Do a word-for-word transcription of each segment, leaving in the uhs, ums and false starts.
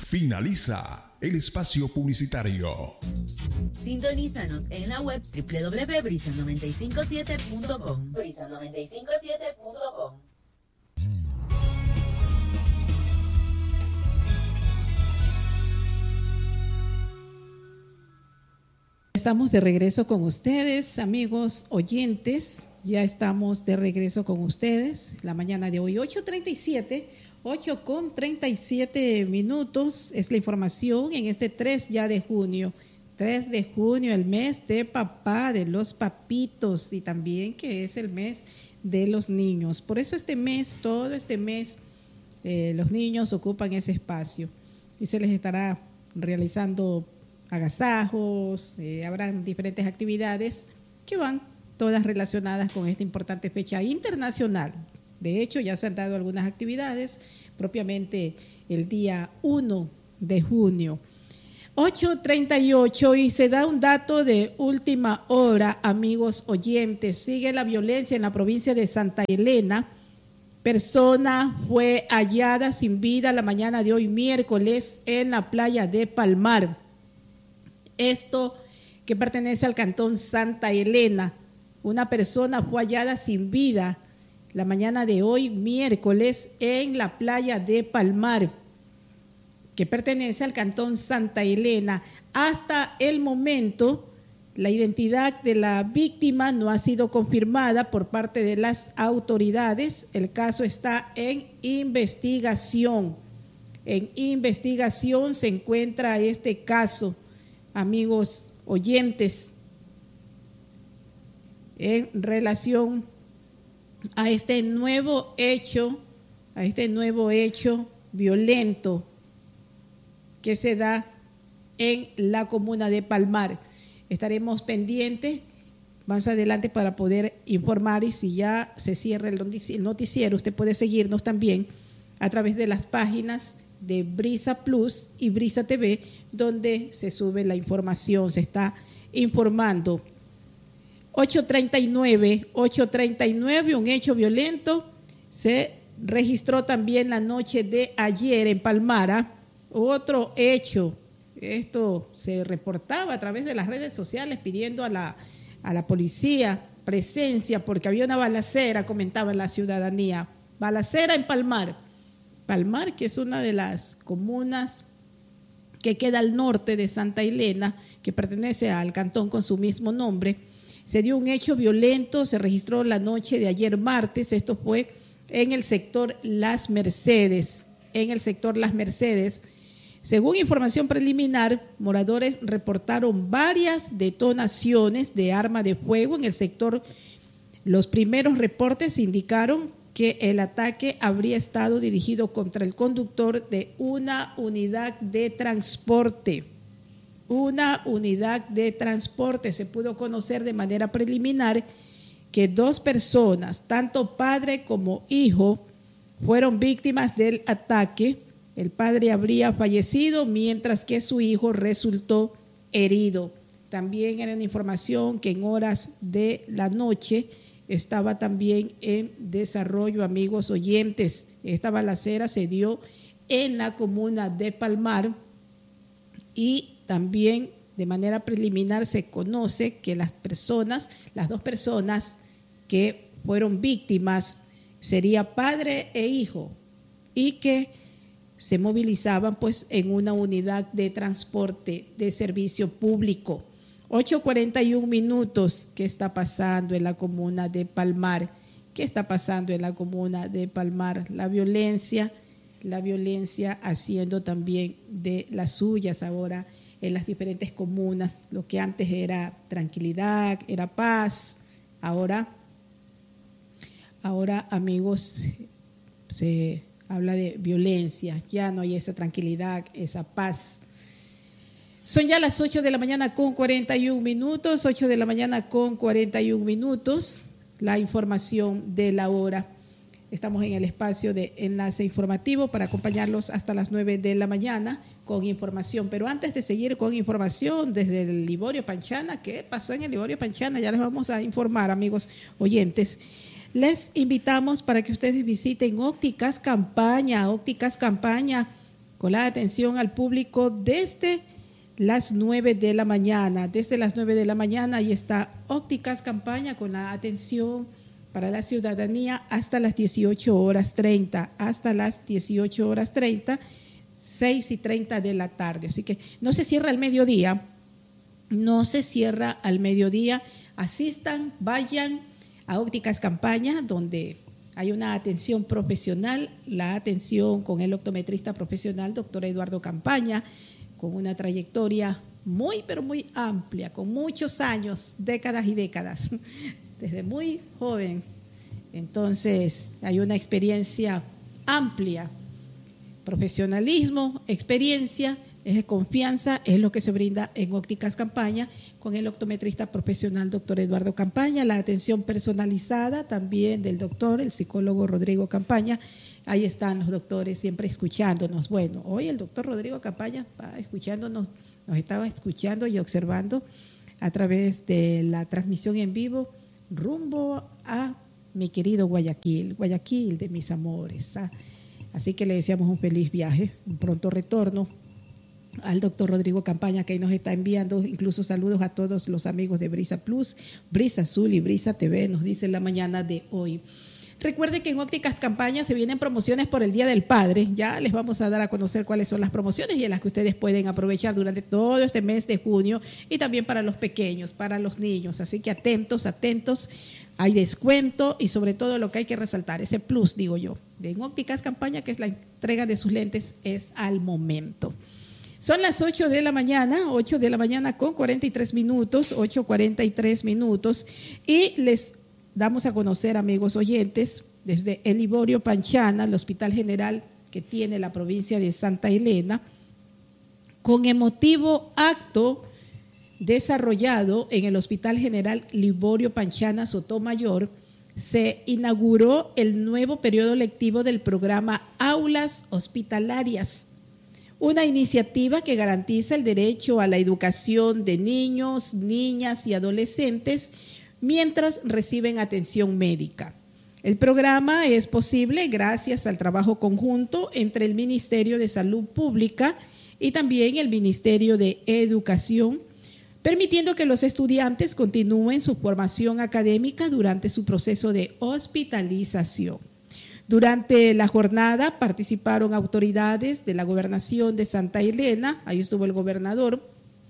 Finaliza el espacio publicitario. Sintonízanos en la web doble u doble u doble u punto brisa noventa y cinco siete punto com. brisa noventa y cinco siete punto com. Estamos de regreso con ustedes, amigos oyentes. Ya estamos de regreso con ustedes la mañana de hoy, ocho treinta y siete, ocho con treinta y siete minutos. Es la información en este tres ya de junio. tres de junio, el mes de papá, de los papitos, y también que es el mes de los niños. Por eso este mes, todo este mes, eh, los niños ocupan ese espacio y se les estará realizando agasajos, eh, habrán diferentes actividades que van todas relacionadas con esta importante fecha internacional. De hecho, ya se han dado algunas actividades, propiamente el día uno de junio. ocho treinta y ocho, y se da un dato de última hora, amigos oyentes. Sigue la violencia en la provincia de Santa Elena. Persona fue hallada sin vida la mañana de hoy, miércoles, en la playa de Palmar. Esto que pertenece al cantón Santa Elena. Una persona fue hallada sin vida la mañana de hoy, miércoles, en la playa de Palmar, que pertenece al cantón Santa Elena. Hasta el momento, la identidad de la víctima no ha sido confirmada por parte de las autoridades. El caso está en investigación. En investigación se encuentra este caso, amigos oyentes, en relación a este nuevo hecho, a este nuevo hecho violento que se da en la comuna de Palmar. Estaremos pendientes más adelante para poder informar, y si ya se cierra el noticiero, usted puede seguirnos también a través de las páginas de Brisa Plus y Brisa T V, donde se sube la información, se está informando. ocho treinta y nueve, ocho treinta y nueve, un hecho violento se registró también la noche de ayer en Palmara. Otro hecho, esto se reportaba a través de las redes sociales pidiendo a la, a la policía presencia porque había una balacera, comentaba la ciudadanía. Balacera en Palmar. Palmar, que es una de las comunas que queda al norte de Santa Elena, que pertenece al cantón con su mismo nombre. Se dio un hecho violento, se registró la noche de ayer martes. Esto fue en el sector Las Mercedes. En el sector Las Mercedes. Según información preliminar, moradores reportaron varias detonaciones de arma de fuego en el sector. Los primeros reportes indicaron que el ataque habría estado dirigido contra el conductor de una unidad de transporte. Una unidad de transporte. Se pudo conocer de manera preliminar que dos personas, tanto padre como hijo, fueron víctimas del ataque. El padre habría fallecido, mientras que su hijo resultó herido. También era una información que en horas de la noche estaba también en desarrollo, amigos oyentes. Esta balacera se dio en la comuna de Palmar, y también de manera preliminar se conoce que las personas, las dos personas que fueron víctimas, sería padre e hijo, y que se movilizaban pues en una unidad de transporte de servicio público. ocho cuarenta y un minutos. ¿Qué está pasando en la comuna de Palmar? ¿Qué está pasando en la comuna de Palmar? La violencia, la violencia haciendo también de las suyas ahora en las diferentes comunas. Lo que antes era tranquilidad, era paz, ahora, ahora amigos, se habla de violencia, ya no hay esa tranquilidad, esa paz. Son ya las ocho de la mañana con cuarenta y un minutos, ocho de la mañana con cuarenta y un minutos, la información de la hora. Estamos en el espacio de enlace informativo para acompañarlos hasta las nueve de la mañana con información. Pero antes de seguir con información desde el Liborio Panchana, ¿qué pasó en el Liborio Panchana? Ya les vamos a informar, amigos oyentes. Les invitamos para que ustedes visiten Ópticas Campaña. Ópticas Campaña con la atención al público desde las nueve de la mañana. Desde las nueve de la mañana ahí está Ópticas Campaña con la atención para la ciudadanía hasta las dieciocho horas treinta, hasta las dieciocho horas treinta, seis y treinta de la tarde. Así que no se cierra al mediodía, no se cierra al mediodía. Asistan, vayan a Ópticas Campaña, donde hay una atención profesional, la atención con el optometrista profesional, doctor Eduardo Campaña, con una trayectoria muy, pero muy amplia, con muchos años, décadas y décadas, desde muy joven. Entonces, hay una experiencia amplia, profesionalismo, experiencia, es de confianza, es lo que se brinda en Ópticas Campaña con el optometrista profesional doctor Eduardo Campaña, la atención personalizada también del doctor, el psicólogo Rodrigo Campaña. Ahí están los doctores siempre escuchándonos. Bueno, hoy el doctor Rodrigo Campaña va escuchándonos, nos estaba escuchando y observando a través de la transmisión en vivo rumbo a mi querido Guayaquil, Guayaquil de mis amores. ¿Ah? Así que le deseamos un feliz viaje, un pronto retorno al doctor Rodrigo Campaña, que ahí nos está enviando incluso saludos a todos los amigos de Brisa Plus, Brisa Azul y Brisa T V, nos dice en la mañana de hoy. Recuerde que en Ópticas Campaña se vienen promociones por el Día del Padre. Ya les vamos a dar a conocer cuáles son las promociones y en las que ustedes pueden aprovechar durante todo este mes de junio y también para los pequeños, para los niños. Así que atentos, atentos. Hay descuento y sobre todo lo que hay que resaltar, ese plus, digo yo, de en Ópticas Campaña, que es la entrega de sus lentes, es al momento. Son las ocho de la mañana, ocho de la mañana con cuarenta y tres minutos, ocho cuarenta y tres minutos, y les damos a conocer, amigos oyentes, desde el Liborio Panchana, el Hospital General que tiene la provincia de Santa Elena, con emotivo acto desarrollado en el Hospital General Liborio Panchana Sotomayor, se inauguró el nuevo periodo lectivo del programa Aulas Hospitalarias, una iniciativa que garantiza el derecho a la educación de niños, niñas y adolescentes mientras reciben atención médica. El programa es posible gracias al trabajo conjunto entre el Ministerio de Salud Pública y también el Ministerio de Educación, permitiendo que los estudiantes continúen su formación académica durante su proceso de hospitalización. Durante la jornada participaron autoridades de la Gobernación de Santa Elena, ahí estuvo el gobernador,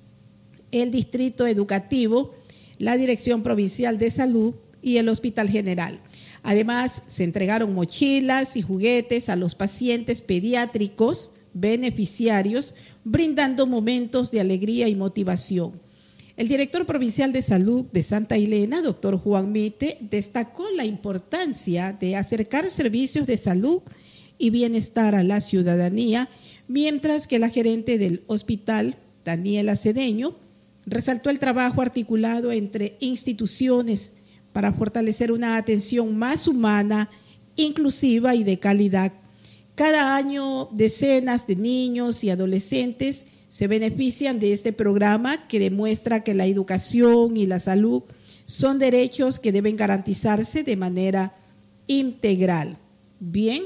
el Distrito Educativo, la Dirección Provincial de Salud y el Hospital General. Además, se entregaron mochilas y juguetes a los pacientes pediátricos beneficiarios, brindando momentos de alegría y motivación. El director provincial de salud de Santa Elena, doctor Juan Mite, destacó la importancia de acercar servicios de salud y bienestar a la ciudadanía, mientras que la gerente del hospital, Daniela Cedeño, resaltó el trabajo articulado entre instituciones para fortalecer una atención más humana, inclusiva y de calidad. Cada año, decenas de niños y adolescentes se benefician de este programa que demuestra que la educación y la salud son derechos que deben garantizarse de manera integral. Bien,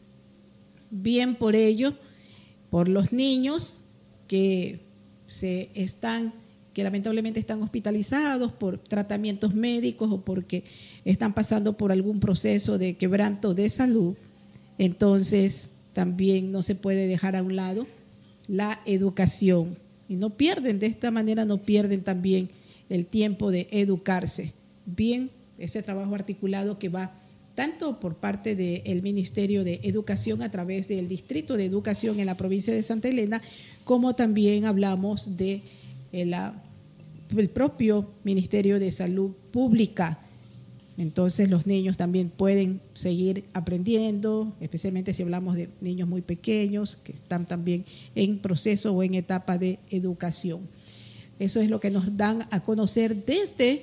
bien por ello, por los niños que se están, que lamentablemente están hospitalizados por tratamientos médicos o porque están pasando por algún proceso de quebranto de salud, entonces también no se puede dejar a un lado la educación, y no pierden, de esta manera no pierden también el tiempo de educarse. Bien, ese trabajo articulado que va tanto por parte del Ministerio de Educación a través del Distrito de Educación en la provincia de Santa Elena, como también hablamos de el, el propio Ministerio de Salud Pública. Entonces los niños también pueden seguir aprendiendo, especialmente si hablamos de niños muy pequeños que están también en proceso o en etapa de educación. Eso es lo que nos dan a conocer desde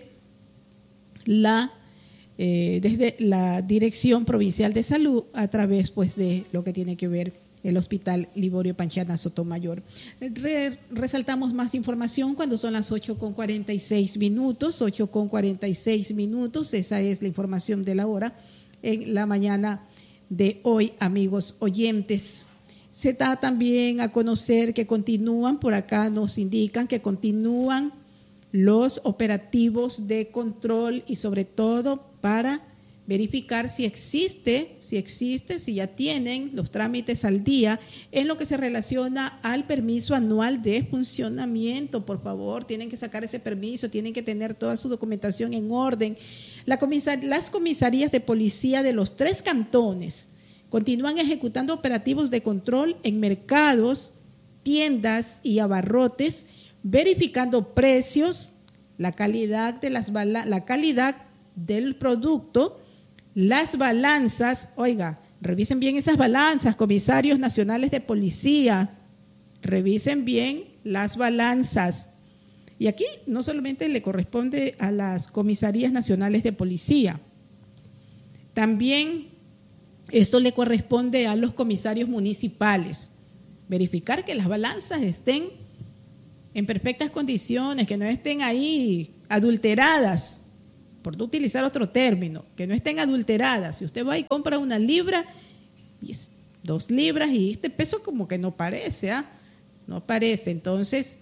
la, eh, desde la Dirección Provincial de Salud a través pues, de lo que tiene que ver el Hospital Liborio Panchana Sotomayor. Re, resaltamos más información cuando son las ocho con cuarenta y seis minutos, ocho con cuarenta y seis minutos, esa es la información de la hora en la mañana de hoy, amigos oyentes. Se da también a conocer que continúan, por acá nos indican que continúan los operativos de control y sobre todo para verificar si existe, si existe, si ya tienen los trámites al día en lo que se relaciona al permiso anual de funcionamiento. Por favor, tienen que sacar ese permiso, tienen que tener toda su documentación en orden. La comisar- las comisarías de policía de los tres cantones continúan ejecutando operativos de control en mercados, tiendas y abarrotes, verificando precios, la calidad de las bala- la calidad del producto, las balanzas. Oiga, revisen bien esas balanzas, comisarios nacionales de policía, revisen bien las balanzas. Y aquí no solamente le corresponde a las comisarías nacionales de policía, también esto le corresponde a los comisarios municipales, verificar que las balanzas estén en perfectas condiciones, que no estén ahí adulteradas, por no utilizar otro término, que no estén adulteradas. Si usted va y compra una libra, dos libras, y este peso como que no parece, ¿ah? No parece. Entonces,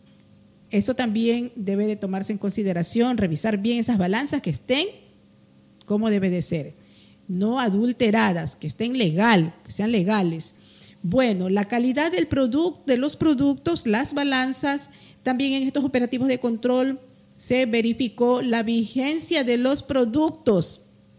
eso también debe de tomarse en consideración, revisar bien esas balanzas que estén como debe de ser, no adulteradas, que estén legal, que sean legales. Bueno, la calidad del producto, de los productos, las balanzas, también en estos operativos de control se verificó la vigencia de los productos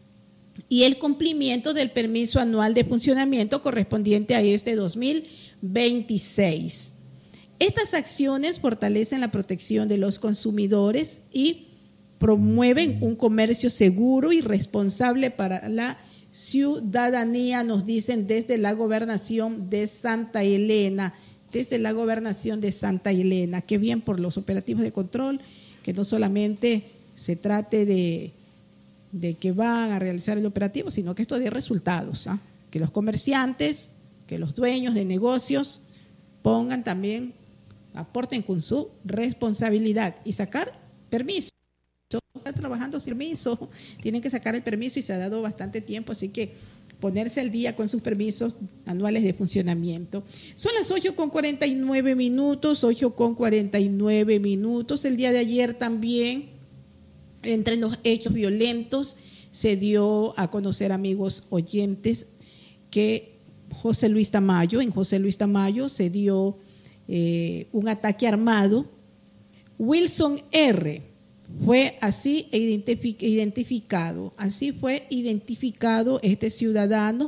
y el cumplimiento del permiso anual de funcionamiento correspondiente a este dos mil veintiséis. Estas acciones fortalecen la protección de los consumidores y promueven un comercio seguro y responsable para la ciudadanía, nos dicen desde la gobernación de Santa Elena, desde la gobernación de Santa Elena. Qué bien por los operativos de control, que no solamente se trate de, de que van a realizar el operativo, sino que esto dé resultados, ¿ah? Que los comerciantes, que los dueños de negocios pongan también, aporten con su responsabilidad y sacar permiso. Está trabajando sin permiso, tienen que sacar el permiso y se ha dado bastante tiempo, así que ponerse al día con sus permisos anuales de funcionamiento. Son las ocho con cuarenta y nueve minutos, ocho con cuarenta y nueve minutos. El día de ayer también, entre los hechos violentos, se dio a conocer, amigos oyentes, que José Luis Tamayo, en José Luis Tamayo se dio eh, un ataque armado. Wilson R. fue así identificado, así fue identificado este ciudadano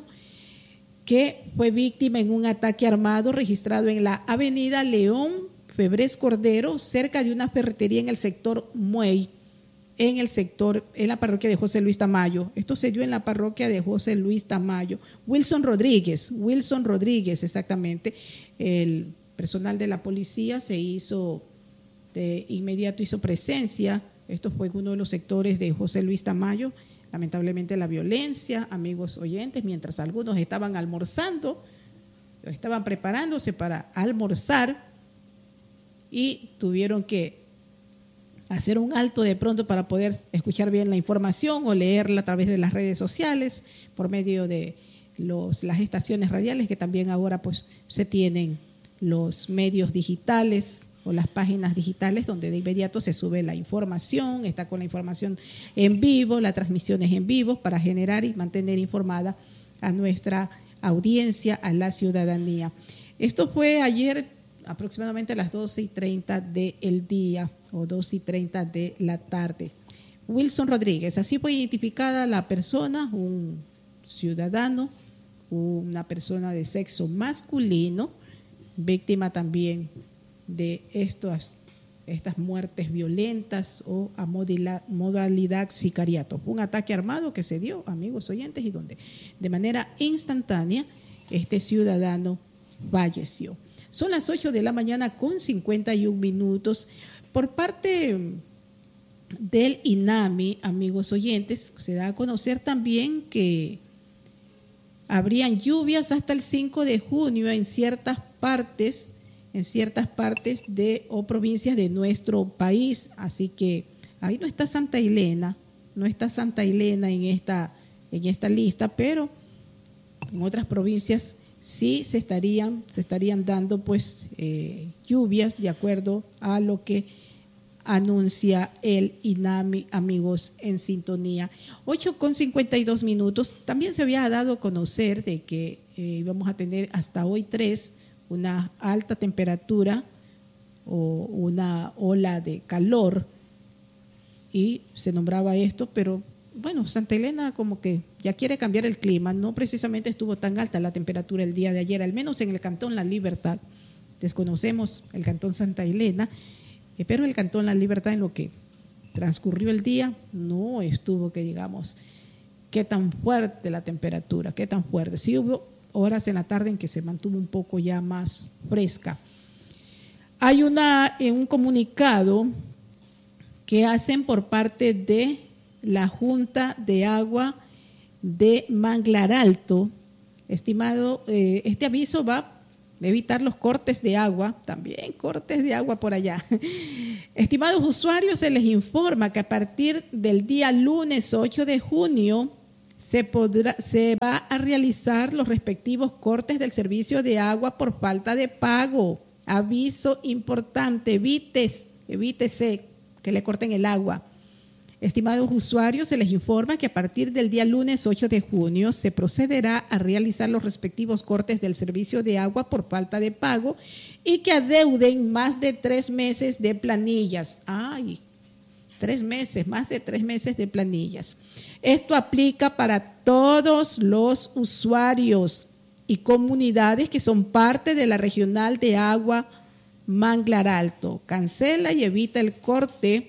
que fue víctima en un ataque armado registrado en la avenida León Febrés Cordero, cerca de una ferretería en el sector Muey, en el sector, en la parroquia de José Luis Tamayo. Esto se dio en la parroquia de José Luis Tamayo. Wilson Rodríguez, Wilson Rodríguez exactamente, el personal de la policía se hizo, de inmediato hizo presencia. Esto fue uno de los sectores de José Luis Tamayo. Lamentablemente la violencia, amigos oyentes, mientras algunos estaban almorzando, estaban preparándose para almorzar y tuvieron que hacer un alto de pronto para poder escuchar bien la información o leerla a través de las redes sociales, por medio de los, las estaciones radiales, que también ahora pues se tienen los medios digitales o las páginas digitales donde de inmediato se sube la información, está con la información en vivo, la transmisión es en vivo para generar y mantener informada a nuestra audiencia, a la ciudadanía. Esto fue ayer aproximadamente a las doce y treinta del día o doce y treinta de la tarde. Wilson Rodríguez, así fue identificada la persona, un ciudadano, una persona de sexo masculino, víctima también de estas, estas muertes violentas o a modalidad sicariato. Un ataque armado que se dio, amigos oyentes, y donde de manera instantánea este ciudadano falleció. Son las ocho de la mañana con cincuenta y un minutos. Por parte del INAMI, amigos oyentes, se da a conocer también que habrían lluvias hasta el cinco de junio en ciertas partes en ciertas partes de o provincias de nuestro país, así que ahí no está Santa Elena, no está Santa Elena en esta, en esta lista, pero en otras provincias sí se estarían, se estarían dando pues eh, lluvias de acuerdo a lo que anuncia el INAMI, amigos en sintonía. ocho con cincuenta y dos minutos. También se había dado a conocer de que eh, íbamos a tener hasta hoy tres una alta temperatura o una ola de calor y se nombraba esto, pero bueno, Santa Elena como que ya quiere cambiar el clima. No precisamente estuvo tan alta la temperatura el día de ayer, al menos en el Cantón La Libertad. Desconocemos el Cantón Santa Elena, eh, pero el Cantón La Libertad, en lo que transcurrió el día, no estuvo, que digamos, qué tan fuerte la temperatura, qué tan fuerte. Sí hubo horas en la tarde en que se mantuvo un poco ya más fresca. Hay una, en un comunicado que hacen por parte de la Junta de Agua de Manglar Alto. Estimado, eh, este aviso va a evitar los cortes de agua, también cortes de agua por allá. Estimados usuarios, se les informa que a partir del día lunes ocho de junio se, podrá, se va a realizar los respectivos cortes del servicio de agua por falta de pago. Aviso importante, evites, evítese que le corten el agua. Estimados usuarios, se les informa que a partir del día lunes ocho de junio se procederá a realizar los respectivos cortes del servicio de agua por falta de pago y que adeuden más de tres meses de planillas. ¡Ay! Tres meses, más de tres meses de planillas. Esto aplica para todos los usuarios y comunidades que son parte de la Regional de Agua Manglar Alto. Cancela y evita el corte,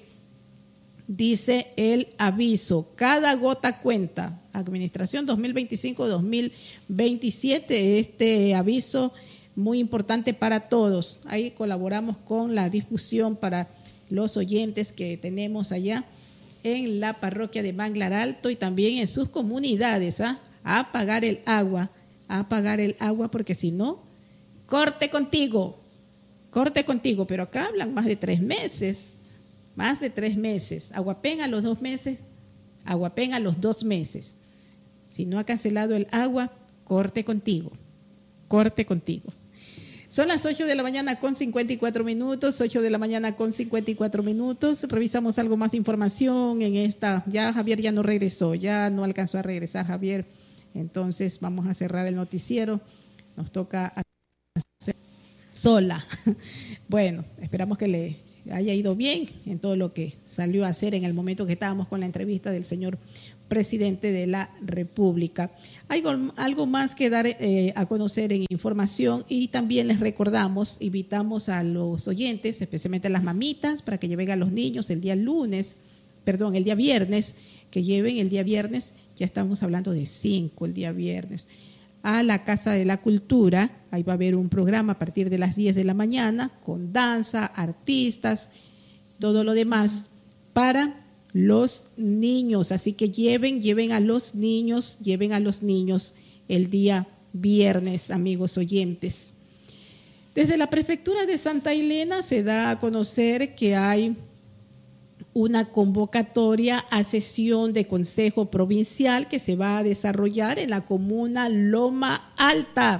dice el aviso. Cada gota cuenta. Administración dos mil veinticinco dos mil veintisiete, este aviso muy importante para todos. Ahí colaboramos con la difusión para los oyentes que tenemos allá en la parroquia de Manglar Alto y también en sus comunidades, ¿ah? A pagar el agua, a pagar el agua, porque si no, corte contigo, corte contigo. Pero acá hablan más de tres meses. Más de tres meses. Aguapén a los dos meses, Aguapén a los dos meses. Si no ha cancelado el agua, corte contigo, corte contigo. Son las ocho de la mañana con cincuenta y cuatro minutos, ocho de la mañana con cincuenta y cuatro minutos. Revisamos algo más de información en esta. Ya Javier ya no regresó, ya no alcanzó a regresar Javier. Entonces vamos a cerrar el noticiero. Nos toca hacer sola. Bueno, esperamos que le haya ido bien en todo lo que salió a hacer en el momento que estábamos con la entrevista del señor presidente de la República. Hay algo, algo más que dar eh, a conocer en información y también les recordamos, invitamos a los oyentes, especialmente a las mamitas, para que lleven a los niños el día lunes, perdón, el día viernes, que lleven el día viernes, ya estamos hablando de cinco el día viernes, a la Casa de la Cultura. Ahí va a haber un programa a partir de las diez de la mañana con danza, artistas, todo lo demás para los niños. Así que lleven, lleven a los niños, lleven a los niños el día viernes, amigos oyentes. Desde la Prefectura de Santa Elena se da a conocer que hay una convocatoria a sesión de Consejo Provincial que se va a desarrollar en la comuna Loma Alta.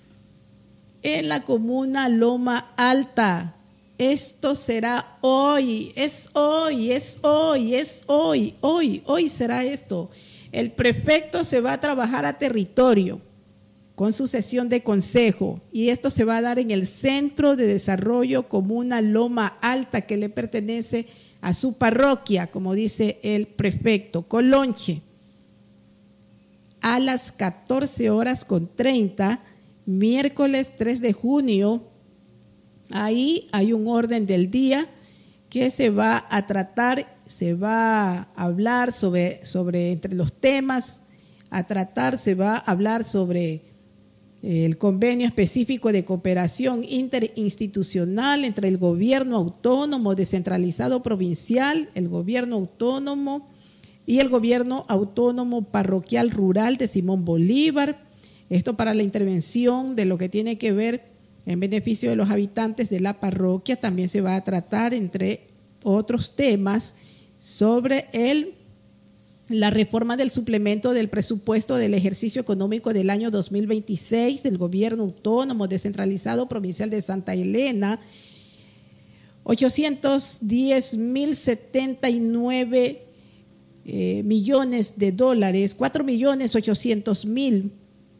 En la comuna Loma Alta. Esto será hoy, es hoy, es hoy, es hoy, hoy, hoy será esto. El prefecto se va a trabajar a territorio con su sesión de consejo y esto se va a dar en el Centro de Desarrollo Comuna Loma Alta, que le pertenece a su parroquia, como dice el prefecto, Colonche, a las catorce horas con treinta, miércoles tres de junio. Ahí hay un orden del día que se va a tratar, se va a hablar sobre, sobre entre los temas a tratar, se va a hablar sobre el convenio específico de cooperación interinstitucional entre el gobierno autónomo descentralizado provincial, el gobierno autónomo y el gobierno autónomo parroquial rural de Simón Bolívar. Esto para la intervención de lo que tiene que ver en beneficio de los habitantes de la parroquia. También se va a tratar, entre otros temas, sobre el la reforma del suplemento del presupuesto del ejercicio económico del año dos mil veintiséis del Gobierno Autónomo Descentralizado Provincial de Santa Elena, ochocientos diez mil setenta y nueve eh, millones de dólares, cuatro millones ochocientos mil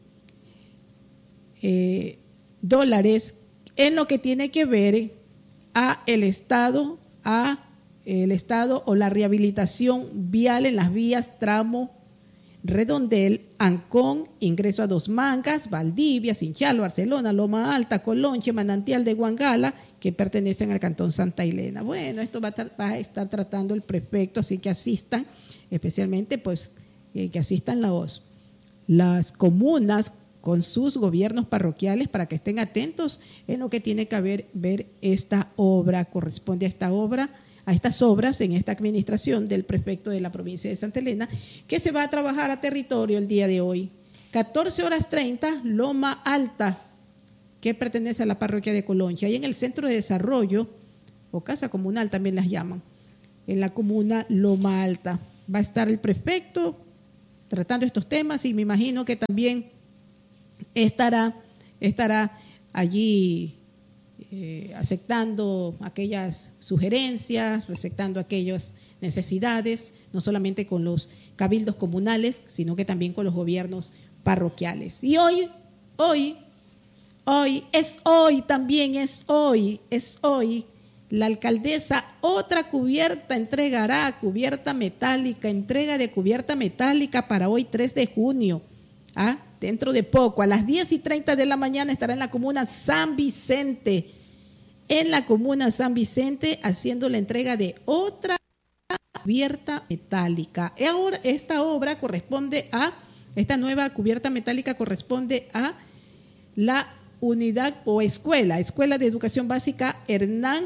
eh, dólares en lo que tiene que ver a el Estado, a el Estado o la rehabilitación vial en las vías tramo Redondel, Ancón, ingreso a Dos Mangas, Valdivia, Sinchal, Barcelona, Loma Alta, Colonche, Manantial de Guangala, que pertenecen al Cantón Santa Elena. Bueno, esto va a, tra- va a estar tratando el prefecto, así que asistan, especialmente pues eh, que asistan los, las comunas con sus gobiernos parroquiales para que estén atentos en lo que tiene que ver, ver esta obra, corresponde a esta obra, a estas obras en esta administración del prefecto de la provincia de Santa Elena, que se va a trabajar a territorio el día de hoy. catorce horas treinta, Loma Alta, que pertenece a la parroquia de Colonche, ahí en el centro de desarrollo, o casa comunal también las llaman, en la comuna Loma Alta. Va a estar el prefecto tratando estos temas y me imagino que también estará, estará allí eh, aceptando aquellas sugerencias, aceptando aquellas necesidades, no solamente con los cabildos comunales, sino que también con los gobiernos parroquiales. Y hoy, hoy, hoy, es hoy también, es hoy, es hoy, la alcaldesa otra cubierta entregará, cubierta metálica, entrega de cubierta metálica para hoy tres de junio, ¿ah? Dentro de poco, a las diez y treinta de la mañana estará en la comuna San Vicente, en la comuna San Vicente, haciendo la entrega de otra cubierta metálica. Y ahora esta obra corresponde a, esta nueva cubierta metálica corresponde a la unidad o escuela, Escuela de Educación Básica Hernán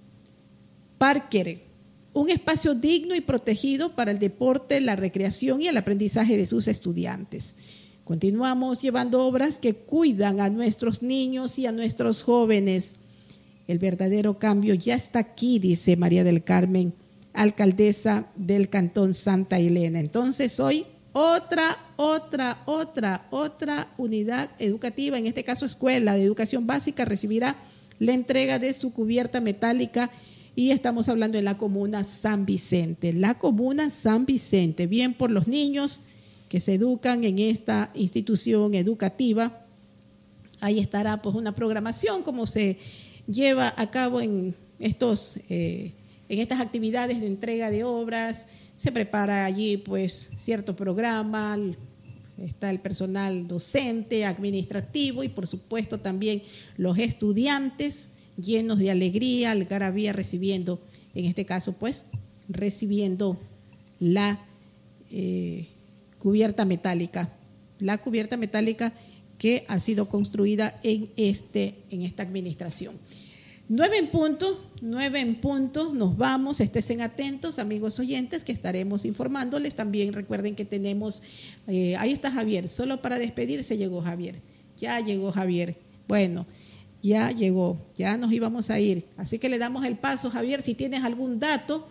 Parker, un espacio digno y protegido para el deporte, la recreación y el aprendizaje de sus estudiantes. Continuamos llevando obras que cuidan a nuestros niños y a nuestros jóvenes. El verdadero cambio ya está aquí, dice María del Carmen, alcaldesa del Cantón Santa Elena. Entonces hoy otra, otra, otra, otra unidad educativa, en este caso escuela de educación básica, recibirá la entrega de su cubierta metálica y estamos hablando en la comuna San Vicente. La comuna San Vicente, bien por los niños que se educan en esta institución educativa. Ahí estará pues una programación como se lleva a cabo en estos eh, en estas actividades de entrega de obras. Se prepara allí pues cierto programa, está el personal docente, administrativo y por supuesto también los estudiantes llenos de alegría, algarabía, recibiendo, en este caso pues recibiendo la eh, cubierta metálica, la cubierta metálica que ha sido construida en, este, en esta administración. Nueve en punto, nueve en punto, nos vamos, estén atentos, amigos oyentes, que estaremos informándoles. También recuerden que tenemos, eh, ahí está Javier, solo para despedirse llegó Javier, ya llegó Javier. Bueno, ya llegó, ya nos íbamos a ir, así que le damos el paso, Javier, si tienes algún dato.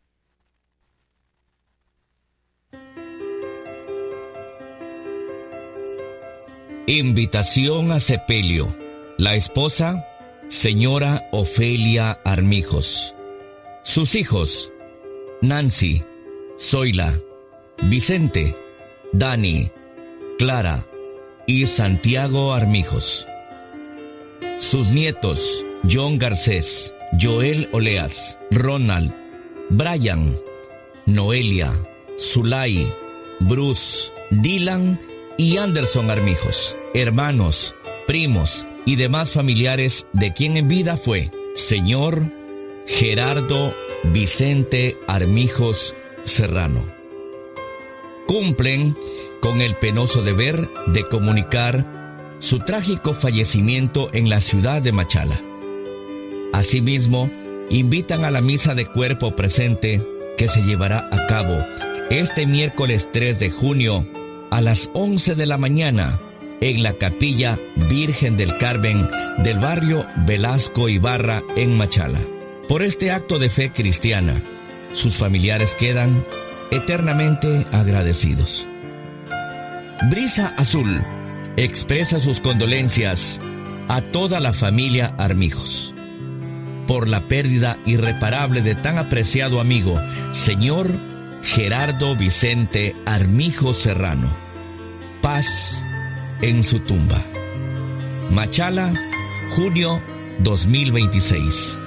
Invitación a sepelio. La esposa, señora Ofelia Armijos. Sus hijos, Nancy, Zoila, Vicente, Dani, Clara y Santiago Armijos. Sus nietos, John Garcés, Joel Oleas, Ronald, Brian, Noelia, Zulay, Bruce, Dylan y Anderson Armijos, hermanos, primos y demás familiares de quien en vida fue señor Gerardo Vicente Armijos Serrano. Cumplen con el penoso deber de comunicar su trágico fallecimiento en la ciudad de Machala. Asimismo, invitan a la misa de cuerpo presente que se llevará a cabo este miércoles tres de junio a las once de la mañana en la Capilla Virgen del Carmen del barrio Velasco Ibarra en Machala. Por este acto de fe cristiana, sus familiares quedan eternamente agradecidos. Brisa Azul expresa sus condolencias a toda la familia Armijos por la pérdida irreparable de tan apreciado amigo, señor Gerardo Vicente Armijo Serrano. Paz en su tumba. Machala, junio dos mil veintiséis.